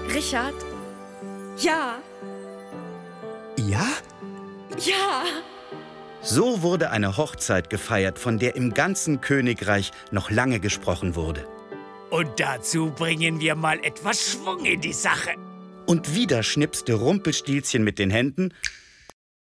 Richard? Ja. Ja? Ja. So wurde eine Hochzeit gefeiert, von der im ganzen Königreich noch lange gesprochen wurde. Und dazu bringen wir mal etwas Schwung in die Sache. Und wieder schnipste Rumpelstilzchen mit den Händen